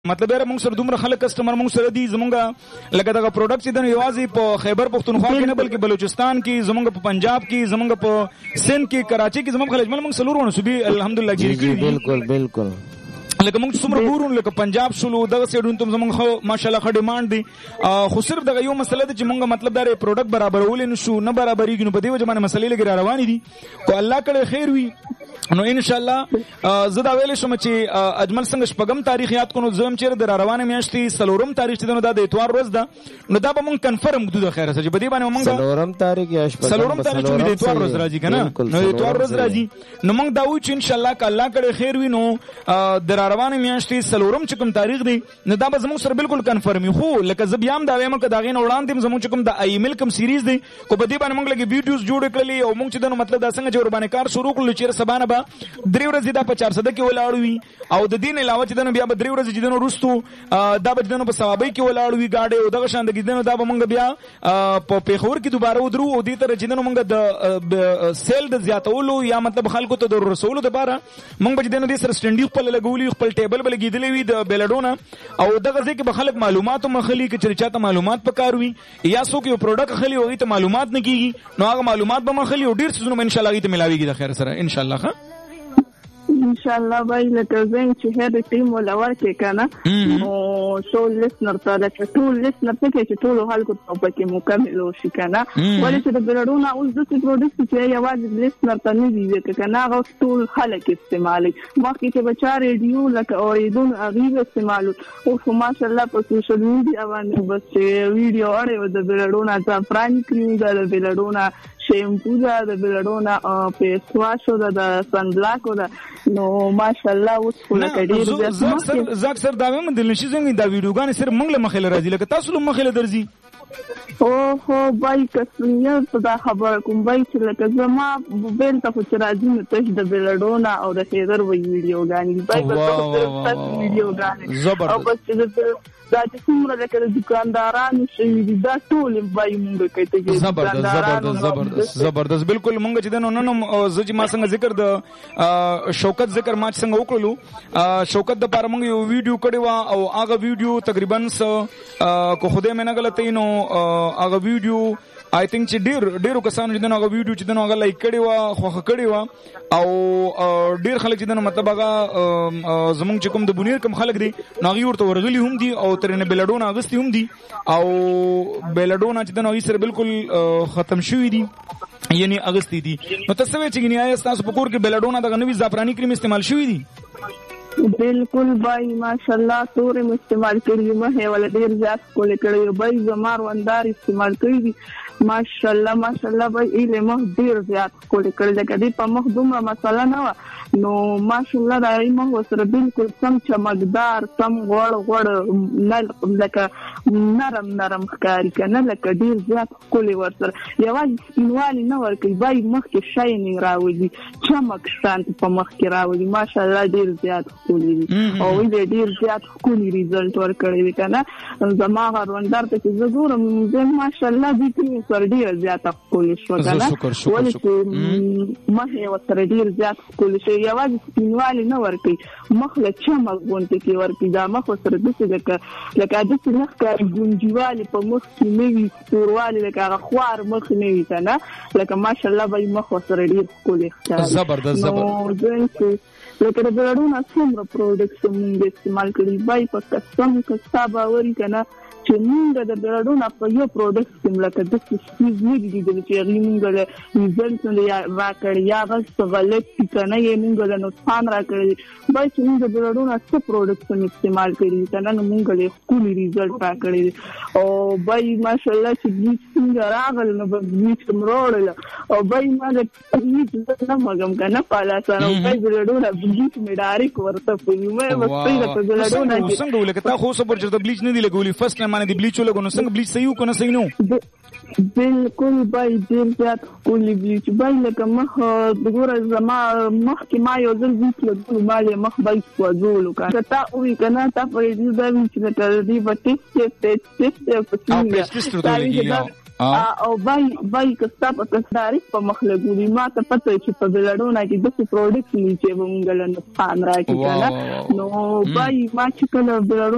مطلب یې موږ سره دومره خلک کسٹمر موږ سره دي زمونږ لکه دغه پروډکټ چې د یوازې په خیبر پختونخوا کې نه بلکې بلوچستان کې زمونږ په پنجاب کې زمونږ په سند کې کراچي کې زمونږ خلک موږ سلورونه صوبې الحمدلله ګیری کړي بالکل بالکل لکه موږ څومره ګورو لکه پنجاب شلو دغه سیډون ته زمونږ ماشاءالله ښه ډیمانډ دي خو صرف دغه یو مسله ده چې موږ مطلب دا پروډکټ برابرول نه شو نه برابرېږي نو په دې وجه باندې مسلې لګي روانې دي کو الله کړه خیر وي نو ان شاء الله زه دا ویل شم چې اجمل څنګه شپږم تاریخ یاد کو نو زم چیرې د روانه میاشتې سلورم تاریخ چې دا د اتوار ورځ ده نو دا به مونږ کنفرم کړو د خیره چې په دې باندې مونږ سلورم تاریخ یا سلورم تاریخ چې د اتوار ورځ راځي کنه نو اتوار ورځ راځي نو مونږ دا وایو چې ان شاء الله ک الله کړه خیر وي نو د روانه میاشتې سلورم چې کوم تاریخ دی نو دا به زموږ سره بالکل کنفرم خو لکه زه بیا هم دا وایم ک دا غین وړاندې زموږ چې کوم د ایمیل کوم سیریز دی کو په دې باندې مونږ لګي ویډیوز جوړ کړلې او مونږ چې دا مطلب دا څنګه جوړ باندې کار شروع کړل چې سبانه به درې ورځې دا په 400 کې ولاړ وي او د دین علاوه چې دنه بیا به درې ورځې چې دنه رستو دا به دنه په ثوابي کې ولاړ وي گاډي او دغه شان د دنه دا به مونږ بیا په پیښور کې دوباره ودرو او دې تر چې دنه مونږ د سیل د زیاتولو یا مطلب خلکو ته د رسولو لپاره مونږ به دنه د سر سټنډي خپل لګولي خپل ټیبل بل لګیدلې وي د بیلډونه او دغه ځکه به خلک معلومات مخلي کې چې چاته معلومات پکار وي یا څوک یو پروډکټ خلی وي ته معلومات نه کیږي نو هغه معلومات به مخلي او ډیر څه ان شاء الله ته ملاويږي د خیر سره ان شاء الله ان شاء الله باید لکه زین چې هر ټیم ولور کې کنه او ټول لیسنر ته لکه ټول لیسنر ته چې ټول خلکو ته پکې مکمل وشي کنه ولې چې د بلډونه اوس د پروډکټ چې یوازې لیسنر ته نه دی کنه هغه ټول خلک استعمالي مخکې چې بچا ریډیو لکه اوریدون غیب استعمالو او ماشاء الله په سوشل میډیا باندې بس ویډیو اړه د بلډونه زعفران کریم د بلډونه شیمپو د بلډونه فیس واش د سن بلاک نو ماشاءالله اوس په لکه زاک سر دا هم د لشي څنګه دا ویډیوګان سره موږ له مخې راځي لکه تاسو له مخې درځي او بای کسنیه دا خبر کوم بای چې لکه زما موبایل ته خو راځي نو ته د بلډونه او د خیزر ویډیوګان بای په تاسو ویډیوګان او بس دا چې څومره لکه دکاندارانو شوي دي دا ټول بای مونږ کوي زبردست بالکل مونږ چې نن زه چې ما څنګه ذکر د شوکت ذکر ما څنګه وکړلو شوکت د پاره مونږ یو ویډیو کړی و او هغه ویډیو تقریبا کو خوده مې نه غلطی نو هغه ویډیو I think چې ډیرو کسانو چې هغه ویډیو چې هغه لایک کړی و خوښ کړی و او ډیر خلک چې مطلب هغه زمونږ چې کوم د بنیر کوم خلک دي هغه ورته ورغلي هم دي او ترنه بلډونه اغستی هم دي او بلډونه چې هغه سره بالکل ختم شوی دي یعنی اغستی دي نو تاسو چې نه آیا تاسو په کور کې بلډونه دغه نوې زعفرانی کریم استعمال شوی دي بالکل بای ماشاءالله تورم استعمال کړی مه ولا ډیر زیات کول کړی بای زمار وندار استعمال کړی ماشاءالله بای اله مه ډیر زیات کول کړی لکه دې په مخ دومره مسله نه نو ماشاءالله دا مه وسره بالکل سم چمکدار سم غوړ نه لکه نرم ښکاری کنه لکه ډیر زیات کول ورسره یوازې سپینوالي نه ورکوي بای مخ کې شاینینګ راوړي چمک شانت په مخ کې راوړي ماشاءالله ډیر زیات او وی ډیر زیات کولی ریزلټ ورکړی کنه زما غوندار ته چې زه ګورم زه ماشاءالله دې کې سر ډیر زیات کولی شو کنه ولې مخه وسره ډیر زیات کولی شو یوازې سپینوالي نه ورکي مخله چمک غونډه کې ورکي دا مخ سره د څه لکه د څه نه کار ګونجوالي په مخ کې نوي ستوروالي لکه خوار مخ نه وي کنه لکه ماشاءالله به مخ سره ډیر کولی ښکاري زبردست لکه د بلډونه څومره پروډکټس موږ استعمال کړي بای په قسم کستا باوري کنه چې موږ د بلډونه په یو پروډکټ کې لکه د سپیز نه دي د چې موږ له ریزلټ نه راکړي یا غلط کنه یې موږ له نقصان راکړي بای چې موږ د بلډونه څو پروډکټس استعمال کړي کنه نو موږ له کولی ریزلټ راکړي او بای ماشاءالله چې بلیچ څنګه راغل نو بلیچ مروړل او بای ما د بلیچ نه مګم کنه پالاسانو بای بلډونه بلیچ مې ډایرک ورته پوي مې وسته د بلډونه څنګه ولکه تا خو صبر چې د بلیچ نه دی لګولي فرست ټایم باندې بلیچ ولګو نو څنګه بلیچ صحیح کو نه صحیح نو بالکل بای ډیر زیات کولی بلیچ بای لکه مخ دغه زما مخ کې ما یو ځل بلیچ لګول مال مخ بای سوځول کنه تا وی کنه تا په دې دا چې لکه دې وټیسټ او بای کستا په کسداري په مخ لګولي ما ته پته چې په بلډونه کې د پروډکټ نیچه ومنګل نه پام راکې کنه نو بای ما چې کله بلډونه